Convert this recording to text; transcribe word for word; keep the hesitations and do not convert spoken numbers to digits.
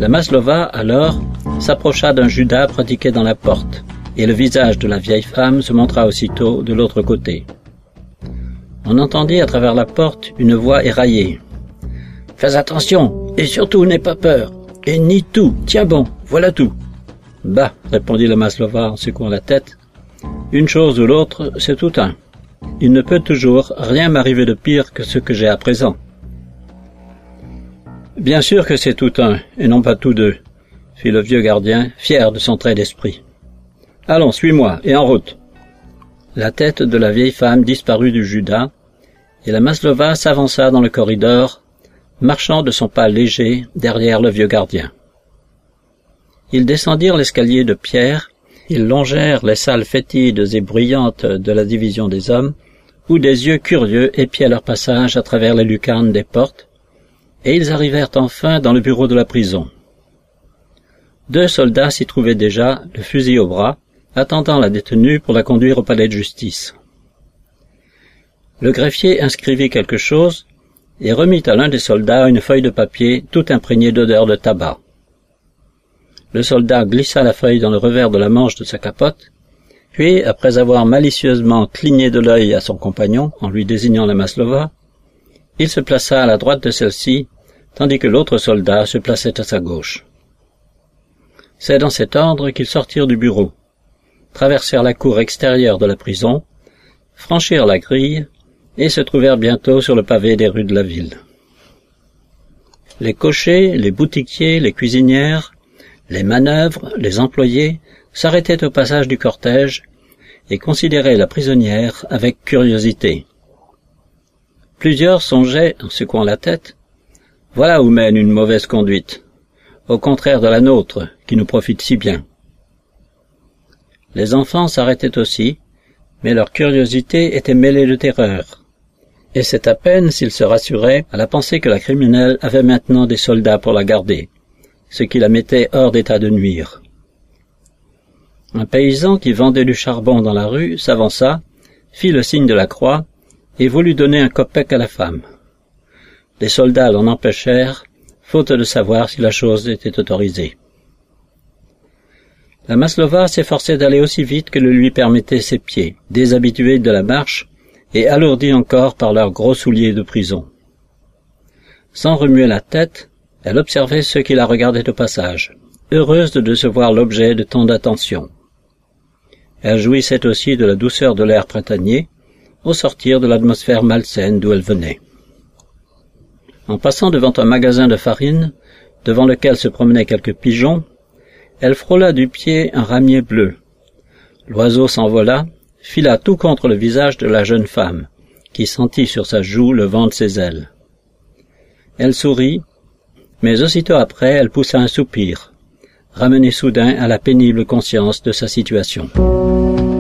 La Maslova, alors, s'approcha d'un Judas pratiqué dans la porte, et le visage de la vieille femme se montra aussitôt de l'autre côté. On entendit à travers la porte une voix éraillée. « Fais attention, et surtout n'aie pas peur, et nie tout, tiens bon, voilà tout. »« Bah, répondit la Maslova en secouant la tête, une chose ou l'autre, c'est tout un. Il ne peut toujours rien m'arriver de pire que ce que j'ai à présent. » Bien sûr que c'est tout un, et non pas tous deux, fit le vieux gardien, fier de son trait d'esprit. Allons, suis-moi, et en route. La tête de la vieille femme disparut du Judas, et la Maslova s'avança dans le corridor, marchant de son pas léger derrière le vieux gardien. Ils descendirent l'escalier de pierre, ils longèrent les salles fétides et bruyantes de la division des hommes, où des yeux curieux épiaient leur passage à travers les lucarnes des portes, et ils arrivèrent enfin dans le bureau de la prison. Deux soldats s'y trouvaient déjà, le fusil au bras, attendant la détenue pour la conduire au palais de justice. Le greffier inscrivit quelque chose et remit à l'un des soldats une feuille de papier tout imprégnée d'odeur de tabac. Le soldat glissa la feuille dans le revers de la manche de sa capote, puis, après avoir malicieusement cligné de l'œil à son compagnon en lui désignant la Maslova, il se plaça à la droite de celle-ci, tandis que l'autre soldat se plaçait à sa gauche. C'est dans cet ordre qu'ils sortirent du bureau, traversèrent la cour extérieure de la prison, franchirent la grille et se trouvèrent bientôt sur le pavé des rues de la ville. Les cochers, les boutiquiers, les cuisinières, les manœuvres, les employés s'arrêtaient au passage du cortège et considéraient la prisonnière avec curiosité. Plusieurs songeaient, en secouant la tête, « Voilà où mène une mauvaise conduite, au contraire de la nôtre, qui nous profite si bien. » Les enfants s'arrêtaient aussi, mais leur curiosité était mêlée de terreur, et c'est à peine s'ils se rassuraient à la pensée que la criminelle avait maintenant des soldats pour la garder, ce qui la mettait hors d'état de nuire. Un paysan qui vendait du charbon dans la rue s'avança, fit le signe de la croix, et voulut donner un kopek à la femme. Les soldats l'en empêchèrent, faute de savoir si la chose était autorisée. La Maslova s'efforçait d'aller aussi vite que le lui permettaient ses pieds, déshabitués de la marche et alourdis encore par leurs gros souliers de prison. Sans remuer la tête, elle observait ceux qui la regardaient au passage, heureuse de se voir l'objet de tant d'attention. Elle jouissait aussi de la douceur de l'air printanier, au sortir de l'atmosphère malsaine d'où elle venait. En passant devant un magasin de farine, devant lequel se promenaient quelques pigeons, elle frôla du pied un ramier bleu. L'oiseau s'envola, fila tout contre le visage de la jeune femme, qui sentit sur sa joue le vent de ses ailes. Elle sourit, mais aussitôt après elle poussa un soupir, ramené soudain à la pénible conscience de sa situation.